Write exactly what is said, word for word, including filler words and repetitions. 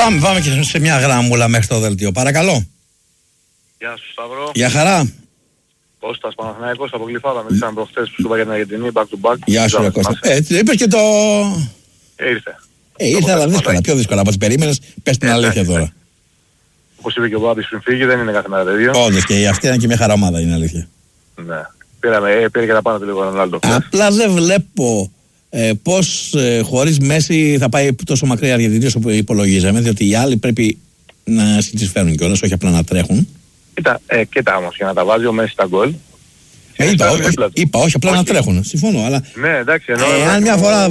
Πάμε, πάμε και σε μια γράμμουλα μέχρι το δελτίο. Παρακαλώ. Γεια σου Σταύρο. Γεια χαρά. Κώστας Παναθηναϊκός από Γλυφάδα. Με ήρθαν προχτές που σου είπα για την Αργεντινή, back to back. Γεια σου ρε Κώστα. Έτσι, είπες και το... Ε, ήρθε. Ε, ήρθε αλλά δύσκολα, πιο δύσκολα από τις περίμενες. Πες την αλήθεια τώρα. Όπως είπε και ο Μπάμπης πριν φύγει, δεν είναι κάθε μέρα τέτοιο. Όντως και αυτή είναι και μια χαρά ομάδα, είναι αλήθεια. Ναι. Πήραμε, ε, πήρε και τα πάνω του λίγο ο Ρονάλντο. Απλά δεν βλέπω ε, πώς ε, χωρίς Μέση θα πάει τόσο μακριά η Αργεντινή όσο υπολογίζαμε, διότι οι άλλοι πρέπει να συνεισφέρουν κιόλας, όχι απλά να τρέχουν. Κοίτα, ε, κοίτα όμως, για να τα βάζει ο Μέση στα γκολ. Ε, είπα, όχι, είπα, όχι απλά όχι. να τρέχουν. Συμφωνώ, αλλά ναι, εντάξει, ενώ, ε, αν μια φορά